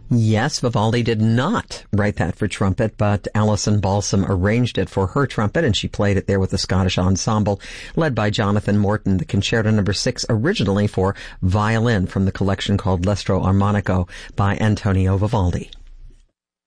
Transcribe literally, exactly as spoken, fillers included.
Yes, Vivaldi did not write that for trumpet, but Alison Balsam arranged it for her trumpet, and she played it there with the Scottish Ensemble, led by Jonathan Morton, the Concerto Number Six, originally for violin from the collection called L'Estro Armonico by Antonio Vivaldi.